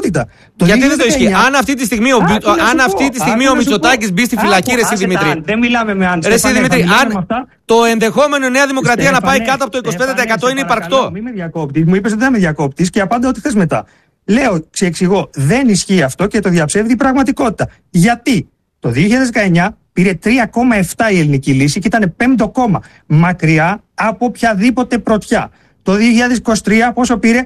πραγματικότητα. Γιατί δεν το ισχύει? Αν αυτή τη στιγμή ο Μητσοτάκης μπει στη φυλακή, ρε Δημητρή. Δεν μιλάμε με αν. Ρε Δημητρή, αν το ενδεχόμενο η Νέα Δημοκρατία να πάει κάτω από το 25% είναι υπαρκτό. Μην με διακόπτεις. Μου είπες ότι δεν με διακόπτεις και απάντα ό,τι θες μετά. Λέω, εξηγώ, δεν ισχύει αυτό και το διαψεύδει η πραγματικότητα. Γιατί το 2019 πήρε 3,7 η ελληνική λύση και ήταν 5ο κόμμα. Μακριά από οποιαδήποτε πρωτιά. Το 2023 πόσο πήρε?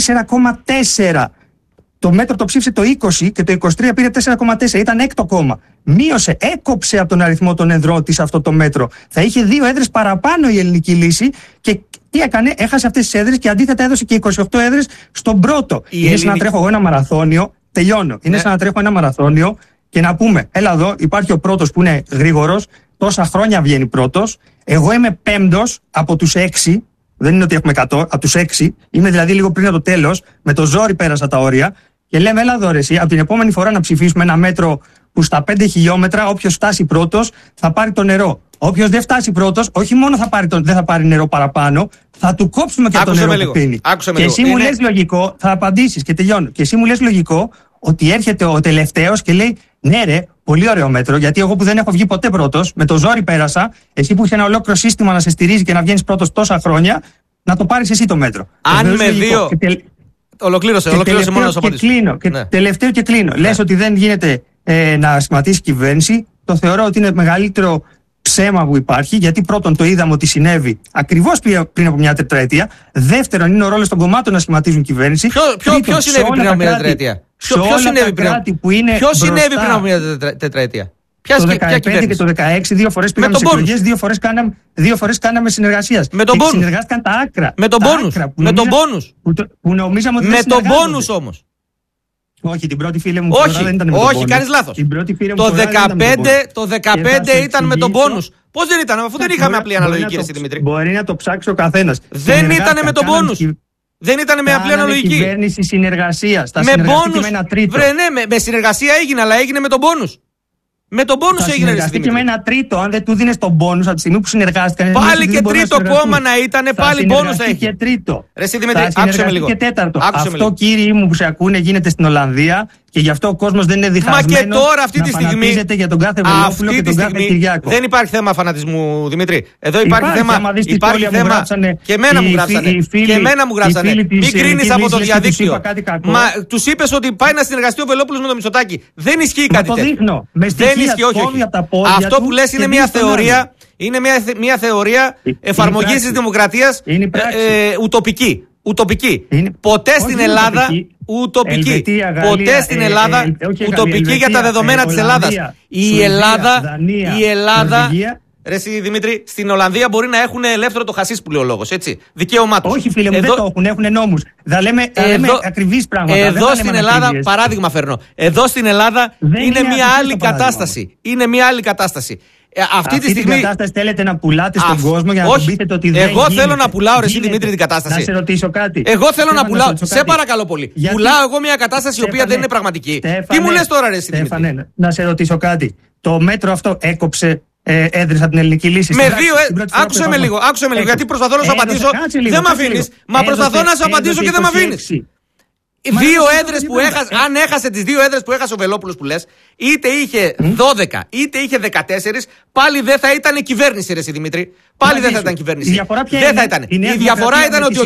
4,4. Το μέτρο το ψήφισε το 20 και το 23 πήρε 4,4. Ήταν 6ο κόμμα. Μείωσε, έκοψε από τον αριθμό των εδρών της αυτό το μέτρο. Θα είχε 2 έδρες παραπάνω η ελληνική λύση και τι έκανε? Έχασε αυτές τις έδρες και αντίθετα έδωσε και 28 έδρες στον πρώτο. Είναι σαν να τρέχω εγώ ένα μαραθώνιο. Τελειώνω. Είναι σαν να τρέχω ένα μαραθώνιο και να πούμε, έλα εδώ, υπάρχει ο πρώτος που είναι γρήγορος, τόσα χρόνια βγαίνει πρώτος. Εγώ είμαι 5ος από τους 6. Δεν είναι ότι έχουμε 100, από τους 6. Είμαι δηλαδή λίγο πριν από το τέλος. Με το ζόρι πέρασα τα όρια. Και λέμε, έλα εδώ ρε εσύ, από την επόμενη φορά να ψηφίσουμε ένα μέτρο που στα 5 χιλιόμετρα, όποιος φτάσει πρώτος, θα πάρει το νερό. Όποιος δεν φτάσει πρώτος, όχι μόνο δεν θα πάρει νερό παραπάνω, θα του κόψουμε και το νερό που πίνει. Και εσύ μου λες λογικό, θα απαντήσεις και τελειώνω. Και εσύ μου λες λογικό ότι έρχεται ο τελευταίος και λέει, ναι ρε, πολύ ωραίο μέτρο, γιατί εγώ που δεν έχω βγει ποτέ πρώτος, με το ζόρι πέρασα, εσύ που είχε ένα ολόκληρο σύστημα να σε στηρίζει και να βγαίνεις πρώτος τόσα χρόνια, να το πάρεις εσύ το μέτρο. Αν με δύο. Ολοκλήρωσε μόνο να σου απαντήσω. Τελευταίο και κλείνω. Λες ότι δεν γίνεται να σχηματίσει κυβέρνηση. Το θεωρώ ότι είναι μεγαλύτερο ψέμα που υπάρχει, γιατί πρώτον το είδαμε ότι συνέβη ακριβώς πριν από μια τετραετία. Δεύτερον, είναι ο ρόλος των κομμάτων να σχηματίζουν κυβέρνηση. Ποιο συνέβη πριν από μια τετραετία? Ποιο συνέβη πριν από μια τετραετία? Το 2015 και το 2016 2 φορές πήγαμε σε εκλογές, 2 φορές κάναμε συνεργασίας. Με τον πόνους. Συνεργάστηκαν τα άκρα. Με τον πόνους. Με τον πόνους. Που νομίζαμε ότι με τον πόνους όμως. Όχι, την πρώτη φίλη μου δεν ήταν με τον πόνους. Όχι, κάνεις λάθος. Το 15 ήταν με τον πόνους. Πώς δεν ήταν, αφού δεν είχαμε απλή αναλογική, ρε Δημήτρη? Μπορεί να το ψάξει ο καθένας. Δεν ήταν με τον πόνους. Δεν ήταν με απλή αναλογική. Κυβέρνηση συνεργασίας. Με πόνους. Με συνεργασία έγινε, αλλά έγινε με τον πόνους. Με τον πόνους έγινε, ρε Δημήτρη. Και με ένα τρίτο, αν δεν του δίνεις τον πόνους από τη στιγμή που συνεργάστηκαν. Πάλι και τρίτο κόμμα να ήταν, πάλι πόνους θα έχει. Και τρίτο. Ρε Δημήτρη, άκουσε με λίγο. Και τέταρτο. Αυτό, κύριοι μου που σε ακούνε, γίνεται στην Ολλανδία και γι' αυτό ο κόσμος δεν είναι διχασμένος. Μα και τώρα αυτή τη στιγμή. Για τον κάθε Βελόπουλο και τον κάθε Κυριάκο. Δεν υπάρχει θέμα φανατισμού, Δημήτρη. Εδώ υπάρχει θέμα. Υπάρχει θέμα. Και εμένα μου γράψανε. Μην κρίνεις από το διαδίκτυο. Μα τους είπες ότι πάει να συνεργαστεί ο Βελόπουλος με τον Μητσοτάκη. Δεν ισχύει κάτι τέτοιο. Δεν ισχύει, όχι. Αυτό που λες είναι μια θεωρία. Είναι μια θεωρία εφαρμογής της δημοκρατίας ουτοπική. Ποτέ στην Ελλάδα ουτοπική. Ποτέ στην Ελλάδα ουτοπική για τα δεδομένα της Ελλάδας. Η Ελλάδα. Ρε εσύ Δημήτρη, στην Ολλανδία μπορεί να έχουν ελεύθερο το χασίς που λέει ο λόγος, έτσι. Δικαίωμά τους. Όχι φίλε μου, δεν το έχουν νόμους. Θα λέμε ακριβείς πράγματα. Εδώ στην Ελλάδα, παράδειγμα φέρνω. Εδώ στην Ελλάδα είναι μια άλλη κατάσταση. Είναι μια άλλη κατάσταση. Αυτή τη στιγμή. Την κατάσταση θέλετε να πουλάτε στον κόσμο για να τον πείτε ότι δεν Εγώ θέλω να πουλάω, ρε εσύ Δημήτρη, την κατάσταση. Να σε ρωτήσω κάτι. Εγώ θέλω να πουλάω. Σε παρακαλώ πολύ. Πουλάω εγώ μια κατάσταση η οποία δεν είναι πραγματική. Τι μου λες τώρα, ρε εσύ Δημήτρη? Να σε ρωτήσω κάτι. Το μέτρο αυτό έκοψε έδρες από την ελληνική λύση. Με δύο. Άκουσε με λίγο, γιατί προσπαθώ να σου απαντήσω. Δεν με αφήνεις. Μα προσπαθώ να σου απαντήσω και δεν με αφήνεις. Δύο έδρες που έχασε, αν έχασε τις 2 έδρες που έχασε ο Βελόπουλος που λες, είτε είχε 12 είτε είχε 14, πάλι δεν θα ήταν κυβέρνηση, ρε Δημήτρη. Πάλι δεν θα ήταν κυβέρνηση. Δεν θα ήταν. Η διαφορά ήταν ότι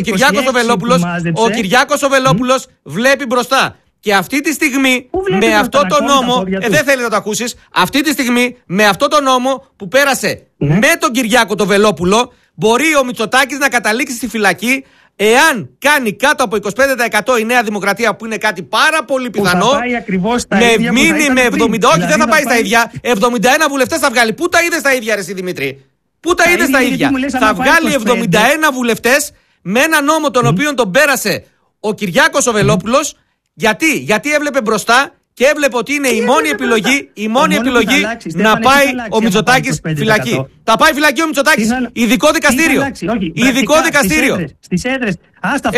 ο Κυριάκος ο Βελόπουλος βλέπει μπροστά. Και αυτή τη στιγμή με αυτό το νόμο, δεν θέλει να το ακούσεις, αυτή τη στιγμή με αυτό το νόμο που πέρασε με τον Κυριάκο το Βελόπουλο, μπορεί ο Μητσοτάκης να καταλήξει στη φυλακή εάν κάνει κάτω από 25% η Νέα Δημοκρατία, που είναι κάτι πάρα πολύ πιθανό. Με μείνει με 70, όχι δεν θα πάει στα ίδια, 71 βουλευτές θα βγάλει. Πού τα είδες τα ίδια, ρε Δημήτρη? Πού τα είδες τα ίδια? Θα βγάλει 71 βουλευτές με ένα νόμο τον οποίο τον πέρασε ο Κυριάκος ο Βελόπουλος. Γιατί έβλεπε μπροστά και έβλεπε ότι είναι η μόνη επιλογή να πάει ο Μητσοτάκης φυλακή. Θα πάει φυλακή ο Μητσοτάκης. Ειδικό δικαστήριο. Ειδικό δικαστήριο. 71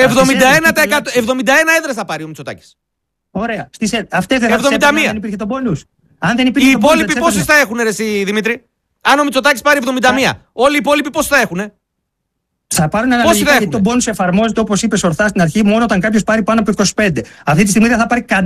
έδρες θα πάρει ο Μητσοτάκης. Ωραία. Αυτές δεν θα τις έπαιρνε αν δεν υπήρχε τον πόνους. Οι υπόλοιποι πόσες θα έχουν, ρε Δημήτρη? Αν ο Μητσοτάκης πάρει 71, όλοι οι υπόλοιποι πόσες θα έχουν? Θα πάρουν αναλογικά, γιατί το πόνους εφαρμόζεται, όπως είπες ορθά στην αρχή, μόνο όταν κάποιος πάρει πάνω από 25. Αυτή τη στιγμή δεν θα πάρει